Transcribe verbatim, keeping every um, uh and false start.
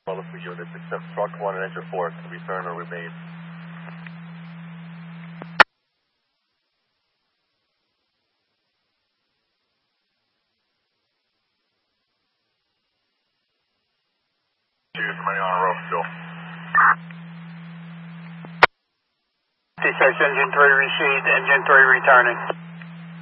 All for units except truck one and engine four to return or remain. Choose money on a rope still. T six engine three received, engine three returning.